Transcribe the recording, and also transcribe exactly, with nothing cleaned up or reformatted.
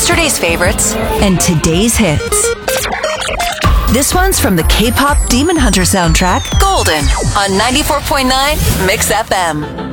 yesterday's favorites, and today's hits. This one's from the K-pop Demon Hunter soundtrack, Golden, on ninety-four point nine Mix F M.